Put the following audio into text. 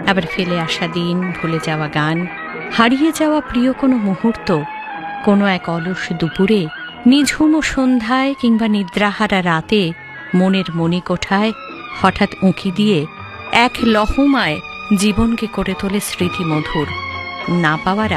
আবার ফেলে আসা দিন, ভুলে যাওয়া গান, হারিয়ে যাওয়া প্রিয় কোনো মুহূর্ত, কোনো এক অলস দুপুরে, নিঝুম সন্ধ্যায় কিংবা নিদ্রাহারা রাতে মনের মণিকোঠায় হঠাৎ উঁকি দিয়ে এক লহমায় জীবনকে করে তোলে স্মৃতিমধুর। না পাওয়ার